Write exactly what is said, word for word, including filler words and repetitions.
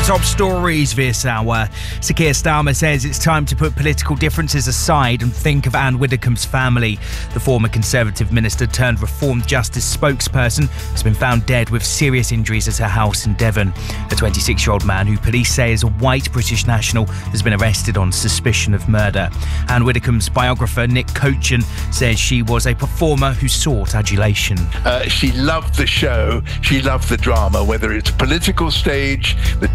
Top stories this hour. Sir Keir Starmer says it's time to put political differences aside and think of Anne Widdecombe's family. The former Conservative minister turned Reformed Justice spokesperson has been found dead with serious injuries at her house in Devon. A twenty-six-year-old man who police say is a white British national has been arrested on suspicion of murder. Anne Widdecombe's biographer Nick Cochin says she was a performer who sought adulation. Uh, she loved the show. She loved the drama, whether it's political stage, the